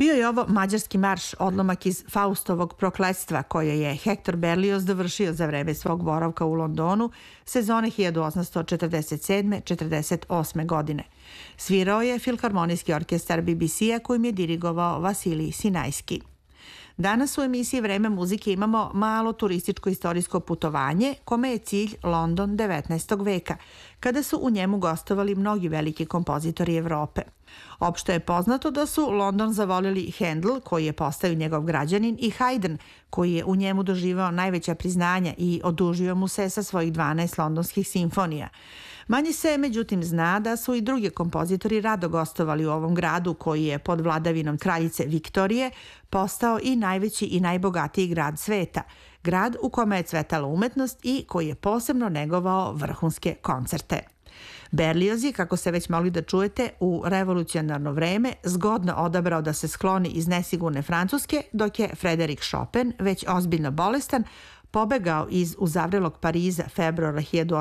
Bio je ovo mađarski marš, odlomak iz Faustovog prokletstva koje je Hector Berlioz dovršio za vreme svog boravka u Londonu sezone 1847-48. godine. Svirao je Filharmonijski orkestar BBC-a kojim je dirigovao Vasilij Sinajski. Danas u emisiji Vreme muzike imamo malo turističko-istorijsko putovanje kome je cilj London 19. veka, kada su u njemu gostovali mnogi veliki kompozitori Evrope. Opšte je poznato da su London zavolili Handel, koji je postao njegov građanin, i Haydn, koji je u njemu doživao najveća priznanja i odužio mu se sa svojih 12 londonskih simfonija. Manje se, međutim, zna da su i drugi kompozitori rado gostovali u ovom gradu koji je pod vladavinom kraljice Viktorije postao i najveći i najbogatiji grad sveta, grad u kome je cvetala umetnost i koji je posebno negovao vrhunske koncerte. Berlioz je, kako ste već mogli da čujete, u revolucionarno vreme zgodno odabrao da se skloni iz nesigurne Francuske, dok je Frederik Chopin, već ozbiljno bolestan, pobegao iz uzavrelog Pariza februara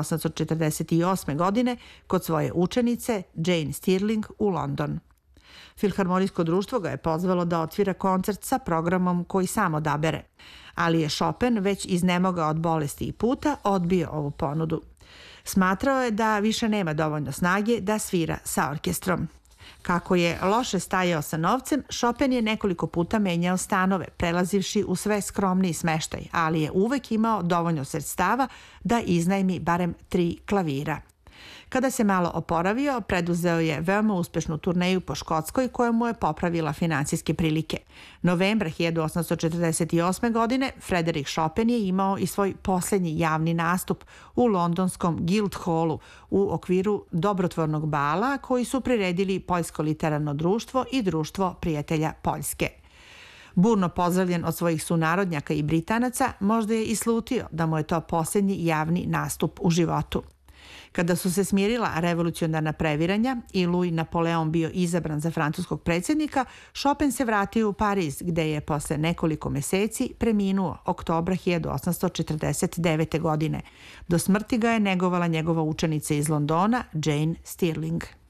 1848. godine kod svoje učenice Jane Stirling u London. Filharmonijsko društvo ga je pozvalo da otvira koncert sa programom koji sam odabere, ali je Chopin, već iznemogao od bolesti i puta, odbio ovu ponudu. Smatrao je da više nema dovoljno snage da svira sa orkestrom. Kako je loše stajao sa novcem, Chopin je nekoliko puta menjao stanove, prelazivši u sve skromniji smeštaj, ali je uvek imao dovoljno sredstava da iznajmi barem 3 klavira. Kada se malo oporavio, preduzeo je veoma uspešnu turneju po Škotskoj koja mu je popravila finansijske prilike. Novembra 1848. godine Frederik Chopin je imao i svoj posljednji javni nastup u londonskom Guildhallu u okviru dobrotvornog bala koji su priredili Poljsko literarno društvo i Društvo prijatelja Poljske. Burno pozdravljen od svojih sunarodnjaka i Britanaca, možda je i slutio da mu je to posljednji javni nastup u životu. Kada su se smirila revolucionarna previranja i Louis Napoleon bio izabran za francuskog predsjednika, Chopin se vratio u Pariz, gde je posle nekoliko meseci preminuo oktobra 1849. godine. Do smrti ga je negovala njegova učenica iz Londona, Jane Stirling.